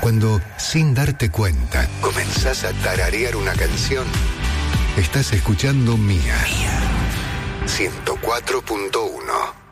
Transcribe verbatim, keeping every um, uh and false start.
Cuando, sin darte cuenta, comenzás a tararear una canción, estás escuchando Mía. ciento cuatro punto uno.